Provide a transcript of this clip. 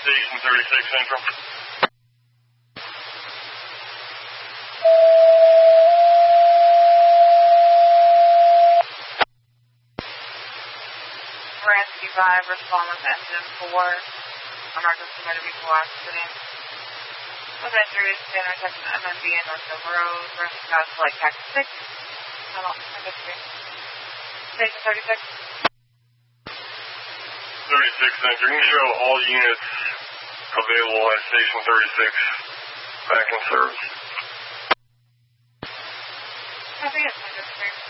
Station 36 Central. Ransky 5, respond with engine 4. Emergency motor vehicle accident. With injuries to intersection MMB and North Silver Road. Ransky 5, flight taxi 6. I'm on Station 36. 36 Central. You can show all units available at Station 36 back in service. I think it's 36.